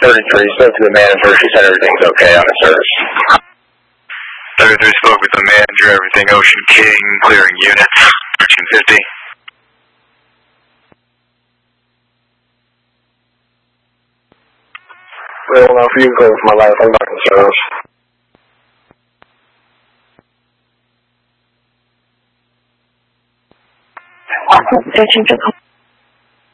33 spoke to the manager. She said everything's okay on the service. 33 spoke with the manager. Everything Ocean King, clearing units. Ocean 50. We don't know if you can clear for my life. I'm back in service. Searching for